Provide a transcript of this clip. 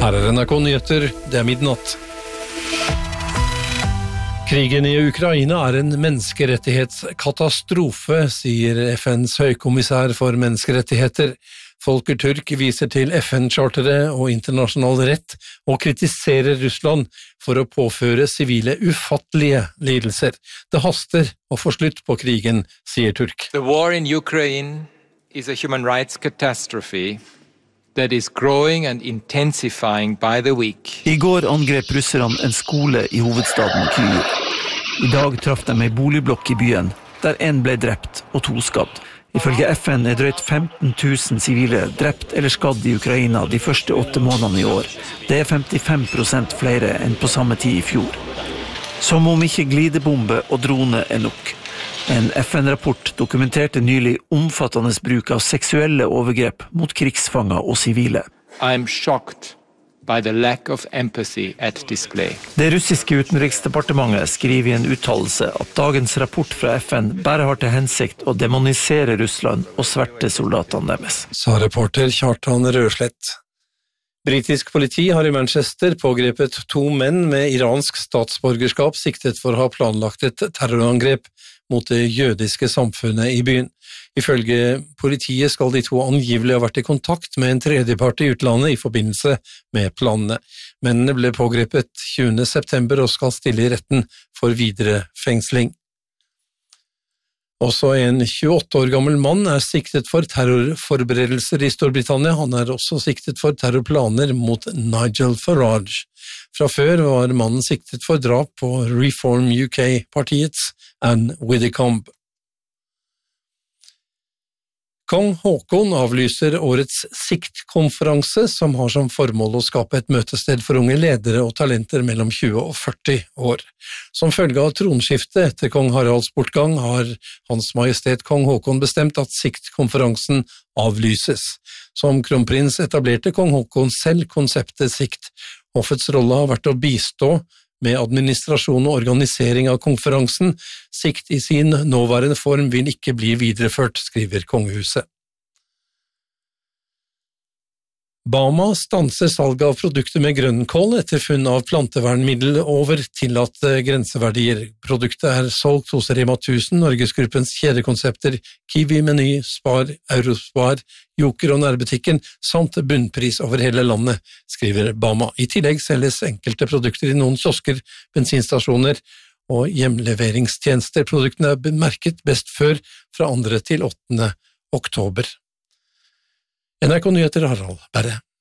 Her NRK Nyheter, det midnatt. Krigen i Ukraina en menneskerettighetskatastrofe, sier FNs høykommissær for menneskerettigheter. Volker Turk viser til FN-charteret og internasjonal rett og kritiserer Russland for å påføre sivile ufattelige lidelser. Det haster å få slutt på krigen, sier Turk. The war in Ukraine is a human rights catastrophe that is growing and intensifying by the week. I går angrep russerne en skole i hovedstaden Kyiv. I dag traff de en boligblokk i byen, der en ble drept og 2 skadd. Ifølge FN drøyt 15 000 sivile drept eller skadd i Ukraina de første 8 månedene i år. Det 55% flere enn på samme tid i fjor. Som om ikke glidebombe og drone nok. En FN-rapport dokumenterte nylig omfattende bruk av seksuelle overgrep mot krigsfanger og sivile. I'm shocked by the lack of empathy at display. Det russiske utenriksdepartementet skriver i en uttalelse at dagens rapport fra FN bare har til hensikt å demonisere Russland og sverte soldatene deres. Sa reporter Kjartan Røslett. Britisk politi har i Manchester pågrepet 2 menn med iransk statsborgerskap siktet for å ha planlagt et terrorangrep mot det jødiske samfunnet i byen. Ifølge politiet skal de 2 angivelig ha vært i kontakt med en tredjepart i utlandet i forbindelse med planene. Mennene ble pågrepet 20. september og skal stille i retten for videre fengsling. Også en 28 år gammel mann siktet for terrorforberedelser i Storbritannia. Han også siktet for terrorplaner mot Nigel Farage. Fra før var mannen siktet for drap på Reform UK-partiets Anne Widdecombe. Kong Haakon avlyser årets SICT-konferanse, som har som formål å skape et møtested for unge ledere og talenter mellom 20 og 40 år. Som følge av tronskiftet etter kong Haralds bortgang har Hans Majestet Kong Haakon bestemt at SICT-konferansen avlyses. Som kronprins etablerte kong Haakon selv konseptet SICT. Hoffets rolle har vært å bistå med administrasjon og organisering av konferansen. SICT i sin nåværende form vil ikke bli videreført, skriver kongehuset. Bama stanser salget av produkter med grønnkål etter funn av plantevernmiddel over tillatte grenseverdier. Produktet solgt hos Rema 1000, Norgesgruppens kjedekonsepter Kiwi, Meny, Spar, Eurospar, Joker og nærbutikken, samt bunnpris over hele landet, skriver Bama. I tillegg selges enkelte produkter i noen kiosker, bensinstasjoner og hjemleveringstjenester. Produktene merket best før fra 2. til 8. oktober. NRK Nyheter, Harald Berre.